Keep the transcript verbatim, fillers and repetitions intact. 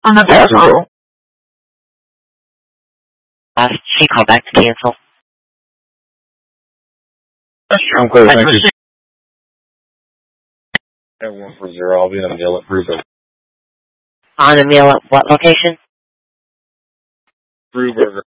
On the cancel. Uh, she called back to cancel. I'm clear, thank you. At one for zero, I'll be in a meal at Bruiser. On a meal at what location? Brewburger.